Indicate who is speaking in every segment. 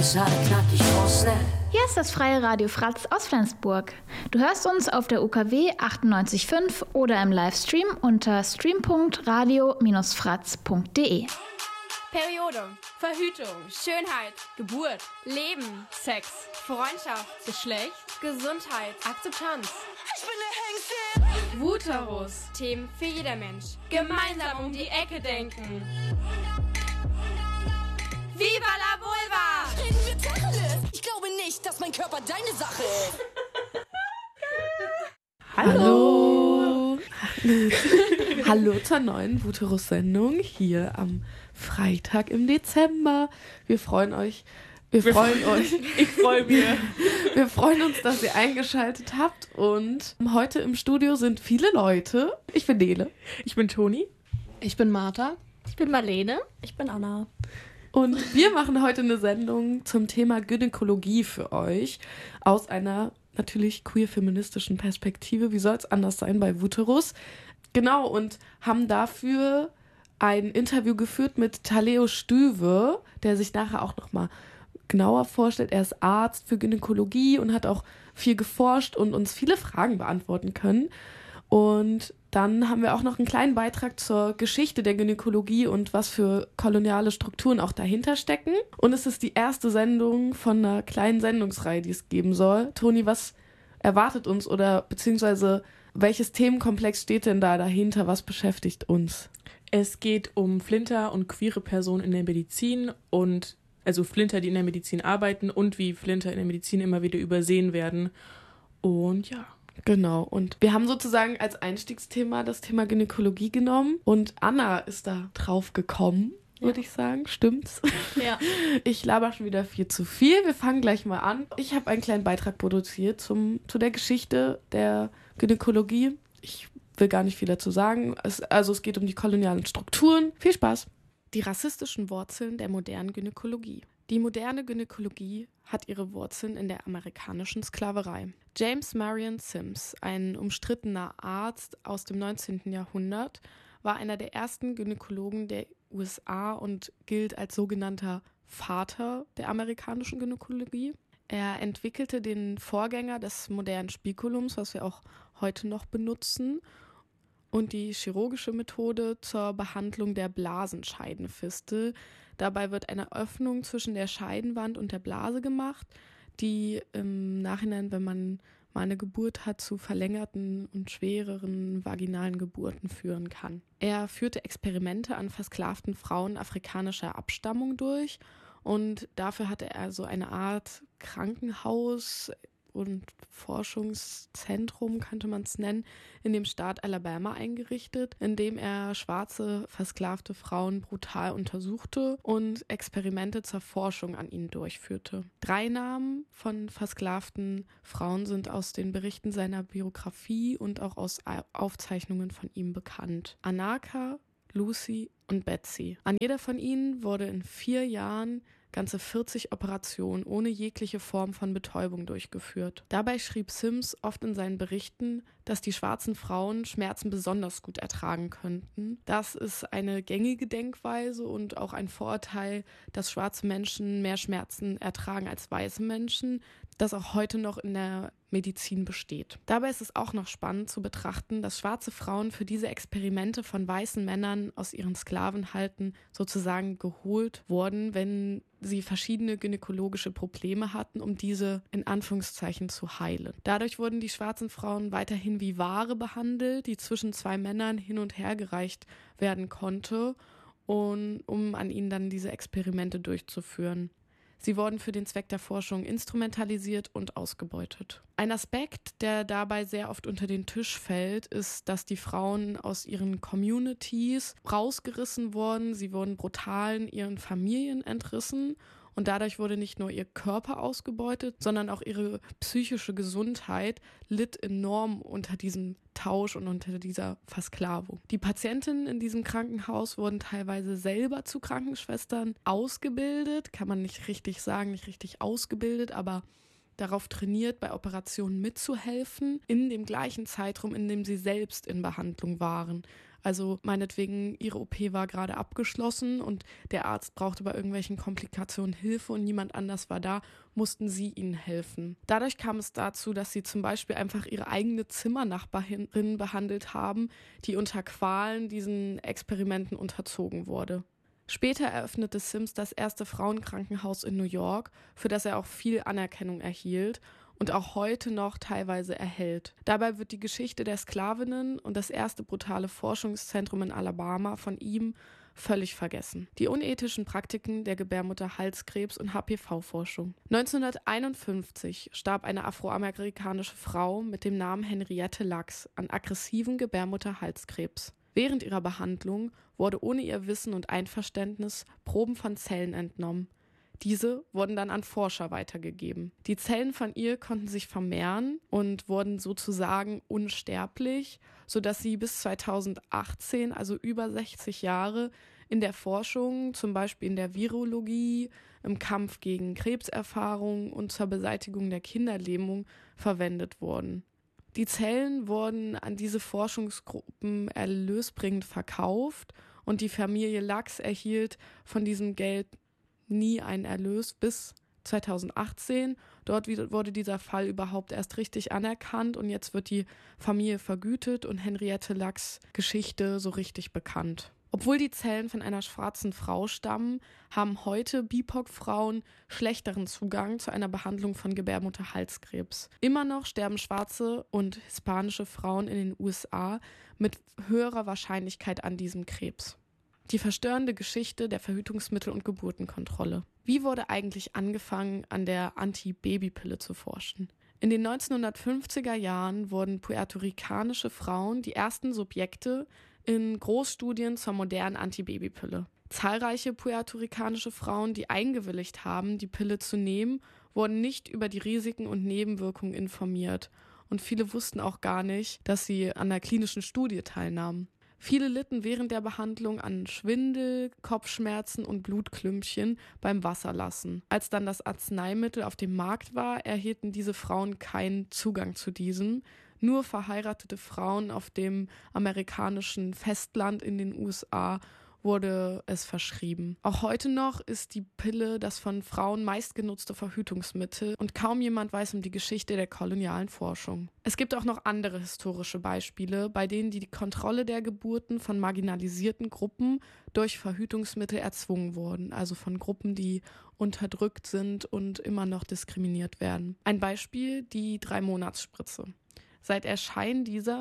Speaker 1: schade, knackig, groß, ne?
Speaker 2: Hier ist das freie Radio Fratz aus Flensburg. Du hörst uns auf der UKW 98.5 oder im Livestream unter stream.radio-fratz.de.
Speaker 3: Periode, Verhütung, Schönheit, Geburt, Leben, Sex, Freundschaft, Geschlecht, Gesundheit, Akzeptanz. Ich bin der Hengst. Vuterus, Themen für jeder Mensch. Gemeinsam um die Ecke denken. Viva la Vulva!
Speaker 4: Reden wir Tacheles? Ich glaube nicht, dass mein Körper deine Sache ist.
Speaker 5: Hallo! Hallo zur neuen Vuterus-Sendung hier am Freitag im Dezember. Ich freue mich. Wir freuen uns, dass ihr eingeschaltet habt. Und heute im Studio sind viele Leute. Ich bin Nele.
Speaker 6: Ich bin Toni.
Speaker 7: Ich bin Martha.
Speaker 8: Ich bin Marlene.
Speaker 9: Ich bin Anna.
Speaker 5: Und wir machen heute eine Sendung zum Thema Gynäkologie für euch aus einer natürlich queer-feministischen Perspektive. Wie soll es anders sein bei Vuterus? Genau, und haben dafür ein Interview geführt mit Thaleo Stüwe, der sich nachher auch nochmal genauer vorstellt. Er ist Arzt für Gynäkologie und hat auch viel geforscht und uns viele Fragen beantworten können. Und dann haben wir auch noch einen kleinen Beitrag zur Geschichte der Gynäkologie und was für koloniale Strukturen auch dahinter stecken. Und es ist die erste Sendung von einer kleinen Sendungsreihe, die es geben soll. Toni, was erwartet uns oder beziehungsweise welches Themenkomplex steht denn da dahinter? Was beschäftigt uns?
Speaker 6: Es geht um Flinter und queere Personen in der Medizin und also Flinter, die in der Medizin arbeiten und wie Flinter in der Medizin immer wieder übersehen werden. Und ja.
Speaker 5: Genau, und wir haben sozusagen als Einstiegsthema das Thema Gynäkologie genommen und Anna ist da drauf gekommen, würde ich sagen. Stimmt's?
Speaker 8: Ja.
Speaker 5: Ich laber schon wieder viel zu viel. Wir fangen gleich mal an. Ich habe einen kleinen Beitrag produziert zu der Geschichte der Gynäkologie. Ich will gar nicht viel dazu sagen. Es geht um die kolonialen Strukturen. Viel Spaß! Die rassistischen Wurzeln der modernen Gynäkologie. Die moderne Gynäkologie hat ihre Wurzeln in der amerikanischen Sklaverei. James Marion Sims, ein umstrittener Arzt aus dem 19. Jahrhundert, war einer der ersten Gynäkologen der USA und gilt als sogenannter Vater der amerikanischen Gynäkologie. Er entwickelte den Vorgänger des modernen Spikulums, was wir auch heute noch benutzen, und die chirurgische Methode zur Behandlung der Blasenscheidenfistel. Dabei wird eine Öffnung zwischen der Scheidenwand und der Blase gemacht, die im Nachhinein, wenn man mal eine Geburt hat, zu verlängerten und schwereren vaginalen Geburten führen kann. Er führte Experimente an versklavten Frauen afrikanischer Abstammung durch und dafür hatte er so eine Art Krankenhaus und Forschungszentrum, könnte man es nennen, in dem Staat Alabama eingerichtet, in dem er schwarze, versklavte Frauen brutal untersuchte und Experimente zur Forschung an ihnen durchführte. 3 Namen von versklavten Frauen sind aus den Berichten seiner Biografie und auch aus Aufzeichnungen von ihm bekannt. Anaka, Lucy und Betsy. An jeder von ihnen wurde in 4 Jahren ganze 40 Operationen ohne jegliche Form von Betäubung durchgeführt. Dabei schrieb Sims oft in seinen Berichten, dass die schwarzen Frauen Schmerzen besonders gut ertragen könnten. Das ist eine gängige Denkweise und auch ein Vorurteil, dass schwarze Menschen mehr Schmerzen ertragen als weiße Menschen, das auch heute noch in der Medizin besteht. Dabei ist es auch noch spannend zu betrachten, dass schwarze Frauen für diese Experimente von weißen Männern aus ihren Sklavenhalten sozusagen geholt wurden, wenn sie verschiedene gynäkologische Probleme hatten, um diese in Anführungszeichen zu heilen. Dadurch wurden die schwarzen Frauen weiterhin wie Ware behandelt, die zwischen 2 Männern hin und her gereicht werden konnte, um an ihnen dann diese Experimente durchzuführen. Sie wurden für den Zweck der Forschung instrumentalisiert und ausgebeutet. Ein Aspekt, der dabei sehr oft unter den Tisch fällt, ist, dass die Frauen aus ihren Communities rausgerissen wurden. Sie wurden brutal in ihren Familien entrissen und dadurch wurde nicht nur ihr Körper ausgebeutet, sondern auch ihre psychische Gesundheit litt enorm unter diesem Tausch und unter dieser Versklavung. Die Patientinnen in diesem Krankenhaus wurden teilweise selber zu Krankenschwestern ausgebildet, kann man nicht richtig sagen, nicht richtig ausgebildet, aber darauf trainiert, bei Operationen mitzuhelfen, in dem gleichen Zeitraum, in dem sie selbst in Behandlung waren. Also meinetwegen, ihre OP war gerade abgeschlossen und der Arzt brauchte bei irgendwelchen Komplikationen Hilfe und niemand anders war da, mussten sie ihnen helfen. Dadurch kam es dazu, dass sie zum Beispiel einfach ihre eigene Zimmernachbarin behandelt haben, die unter Qualen diesen Experimenten unterzogen wurde. Später eröffnete Sims das erste Frauenkrankenhaus in New York, für das er auch viel Anerkennung erhielt und auch heute noch teilweise erhält. Dabei wird die Geschichte der Sklavinnen und das erste brutale Forschungszentrum in Alabama von ihm völlig vergessen. Die unethischen Praktiken der Gebärmutterhalskrebs- und HPV-Forschung. 1951 starb eine afroamerikanische Frau mit dem Namen Henriette Lacks an aggressiven Gebärmutterhalskrebs. Während ihrer Behandlung wurde ohne ihr Wissen und Einverständnis Proben von Zellen entnommen. Diese wurden dann an Forscher weitergegeben. Die Zellen von ihr konnten sich vermehren und wurden sozusagen unsterblich, sodass sie bis 2018, also über 60 Jahre, in der Forschung, zum Beispiel in der Virologie, im Kampf gegen Krebserfahrungen und zur Beseitigung der Kinderlähmung verwendet wurden. Die Zellen wurden an diese Forschungsgruppen erlösbringend verkauft und die Familie Lacks erhielt von diesem Geld nie einen Erlös bis 2018. Dort wurde dieser Fall überhaupt erst richtig anerkannt und jetzt wird die Familie vergütet und Henriette Lacks Geschichte so richtig bekannt. Obwohl die Zellen von einer schwarzen Frau stammen, haben heute BIPOC-Frauen schlechteren Zugang zu einer Behandlung von Gebärmutterhalskrebs. Immer noch sterben schwarze und hispanische Frauen in den USA mit höherer Wahrscheinlichkeit an diesem Krebs. Die verstörende Geschichte der Verhütungsmittel und Geburtenkontrolle. Wie wurde eigentlich angefangen, an der Anti-Baby-Pille zu forschen? In den 1950er Jahren wurden puerto-ricanische Frauen die ersten Subjekte in Großstudien zur modernen Antibabypille. Zahlreiche puerto-ricanische Frauen, die eingewilligt haben, die Pille zu nehmen, wurden nicht über die Risiken und Nebenwirkungen informiert. Und viele wussten auch gar nicht, dass sie an einer klinischen Studie teilnahmen. Viele litten während der Behandlung an Schwindel, Kopfschmerzen und Blutklümpchen beim Wasserlassen. Als dann das Arzneimittel auf dem Markt war, erhielten diese Frauen keinen Zugang zu diesem. Nur verheiratete Frauen auf dem amerikanischen Festland in den USA wurde es verschrieben. Auch heute noch ist die Pille das von Frauen meistgenutzte Verhütungsmittel und kaum jemand weiß um die Geschichte der kolonialen Forschung. Es gibt auch noch andere historische Beispiele, bei denen die Kontrolle der Geburten von marginalisierten Gruppen durch Verhütungsmittel erzwungen wurden, also von Gruppen, die unterdrückt sind und immer noch diskriminiert werden. Ein Beispiel, die 3-Monats-Spritze. Seit Erscheinen dieser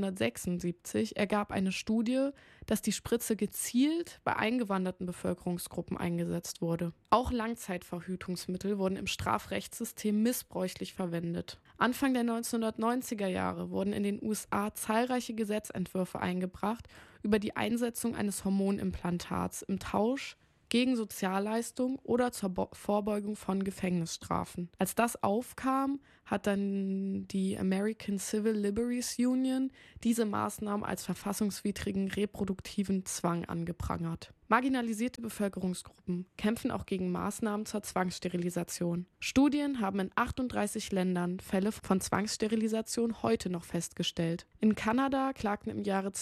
Speaker 5: 1976 ergab eine Studie, dass die Spritze gezielt bei eingewanderten Bevölkerungsgruppen eingesetzt wurde. Auch Langzeitverhütungsmittel wurden im Strafrechtssystem missbräuchlich verwendet. Anfang der 1990er Jahre wurden in den USA zahlreiche Gesetzentwürfe eingebracht über die Einsetzung eines Hormonimplantats im Tausch gegen Sozialleistung oder zur Vorbeugung von Gefängnisstrafen. Als das aufkam, hat dann die American Civil Liberties Union diese Maßnahmen als verfassungswidrigen reproduktiven Zwang angeprangert. Marginalisierte Bevölkerungsgruppen kämpfen auch gegen Maßnahmen zur Zwangssterilisation. Studien haben in 38 Ländern Fälle von Zwangssterilisation heute noch festgestellt. In Kanada klagten im Jahre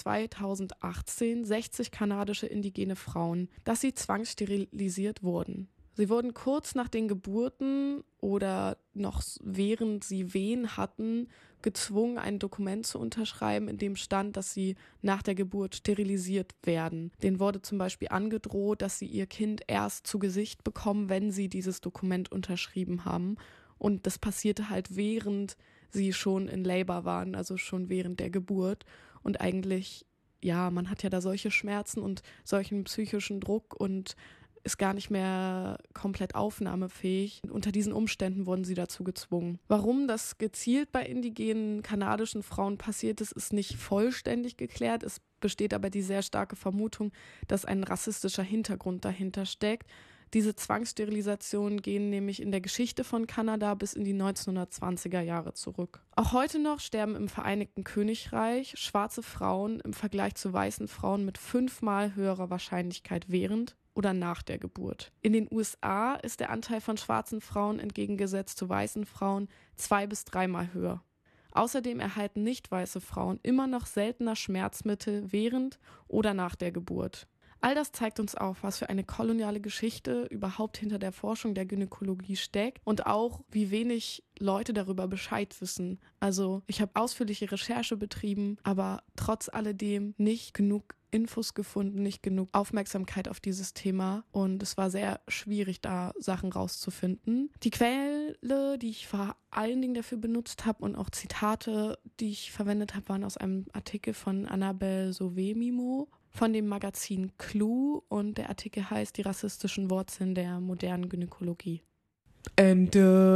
Speaker 5: 2018 60 kanadische indigene Frauen, dass sie zwangssterilisiert wurden. Sie wurden kurz nach den Geburten oder noch während sie Wehen hatten, gezwungen, ein Dokument zu unterschreiben, in dem stand, dass sie nach der Geburt sterilisiert werden. Denen wurde zum Beispiel angedroht, dass sie ihr Kind erst zu Gesicht bekommen, wenn sie dieses Dokument unterschrieben haben. Und das passierte halt, während sie schon in Labor waren, also schon während der Geburt. Und eigentlich, ja, man hat ja da solche Schmerzen und solchen psychischen Druck und ist gar nicht mehr komplett aufnahmefähig. Unter diesen Umständen wurden sie dazu gezwungen. Warum das gezielt bei indigenen kanadischen Frauen passiert ist, ist nicht vollständig geklärt. Es besteht aber die sehr starke Vermutung, dass ein rassistischer Hintergrund dahinter steckt. Diese Zwangssterilisationen gehen nämlich in der Geschichte von Kanada bis in die 1920er Jahre zurück. Auch heute noch sterben im Vereinigten Königreich schwarze Frauen im Vergleich zu weißen Frauen mit 5-mal höherer Wahrscheinlichkeit während oder nach der Geburt. In den USA ist der Anteil von schwarzen Frauen entgegengesetzt zu weißen Frauen 2- bis 3-mal höher. Außerdem erhalten nicht weiße Frauen immer noch seltener Schmerzmittel während oder nach der Geburt. All das zeigt uns auf, was für eine koloniale Geschichte überhaupt hinter der Forschung der Gynäkologie steckt und auch, wie wenig Leute darüber Bescheid wissen. Also ich habe ausführliche Recherche betrieben, aber trotz alledem nicht genug Infos gefunden, nicht genug Aufmerksamkeit auf dieses Thema und es war sehr schwierig, da Sachen rauszufinden. Die Quelle, die ich vor allen Dingen dafür benutzt habe und auch Zitate, die ich verwendet habe, waren aus einem Artikel von Annabelle Sauvemimo von dem Magazin Clue und der Artikel heißt Die rassistischen Wurzeln der modernen Gynäkologie.
Speaker 6: And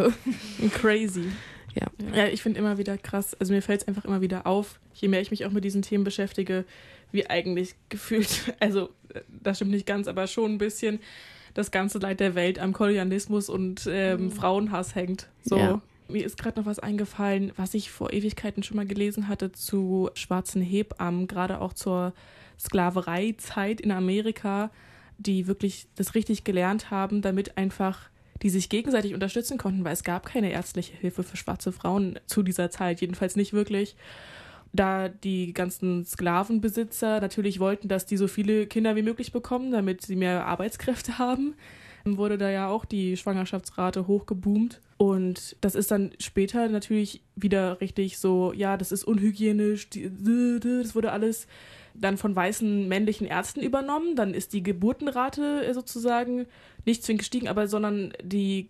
Speaker 6: crazy. Ja, ich finde immer wieder krass, also mir fällt es einfach immer wieder auf, je mehr ich mich auch mit diesen Themen beschäftige, wie eigentlich gefühlt, also das stimmt nicht ganz, aber schon ein bisschen das ganze Leid der Welt am Kolonialismus und Frauenhass hängt. So. Ja. Mir ist gerade noch was eingefallen, was ich vor Ewigkeiten schon mal gelesen hatte zu schwarzen Hebammen, gerade auch zur Sklavereizeit in Amerika, die wirklich das richtig gelernt haben, damit einfach die sich gegenseitig unterstützen konnten, weil es gab keine ärztliche Hilfe für schwarze Frauen zu dieser Zeit, jedenfalls nicht wirklich. Da die ganzen Sklavenbesitzer natürlich wollten, dass die so viele Kinder wie möglich bekommen, damit sie mehr Arbeitskräfte haben, wurde da ja auch die Schwangerschaftsrate hochgeboomt. Und das ist dann später natürlich wieder richtig so, ja, das ist unhygienisch, das wurde alles dann von weißen männlichen Ärzten übernommen. Dann ist die Geburtenrate sozusagen nicht zwingend gestiegen, sondern die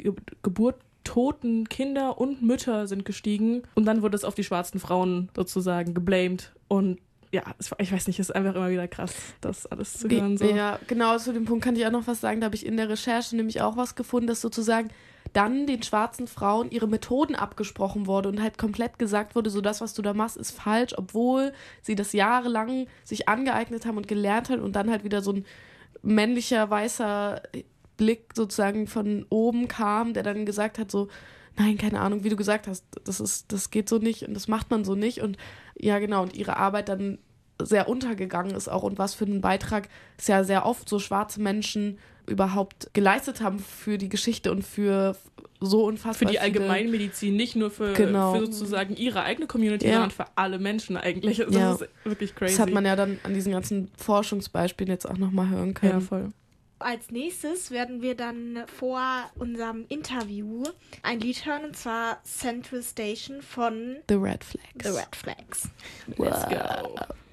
Speaker 6: geburttoten Kinder und Mütter sind gestiegen. Und dann wurde es auf die schwarzen Frauen sozusagen geblamed. Und ja, ich weiß nicht, es ist einfach immer wieder krass, das alles zu hören. So.
Speaker 5: Ja, genau, zu dem Punkt kann ich auch noch was sagen. Da habe ich in der Recherche nämlich auch was gefunden, dass sozusagen dann den schwarzen Frauen ihre Methoden abgesprochen wurde und halt komplett gesagt wurde, so das, was du da machst, ist falsch, obwohl sie das jahrelang sich angeeignet haben und gelernt haben und dann halt wieder so ein männlicher, weißer Blick sozusagen von oben kam, der dann gesagt hat, so, nein, keine Ahnung, wie du gesagt hast, das geht so nicht und das macht man so nicht und ja, genau, und ihre Arbeit dann sehr untergegangen ist auch und was für einen Beitrag es ja sehr oft so schwarze Menschen überhaupt geleistet haben für die Geschichte und für so unfassbar
Speaker 6: für die Allgemeinmedizin, nicht nur für sozusagen ihre eigene Community, sondern für alle Menschen eigentlich. Das ist wirklich crazy.
Speaker 5: Das hat man ja dann an diesen ganzen Forschungsbeispielen jetzt auch nochmal hören können.
Speaker 6: Ja, voll.
Speaker 7: Als nächstes werden wir dann vor unserem Interview ein Lied hören, und zwar Central Station von
Speaker 5: The Red Flags.
Speaker 7: The Red Flags.
Speaker 6: Let's go.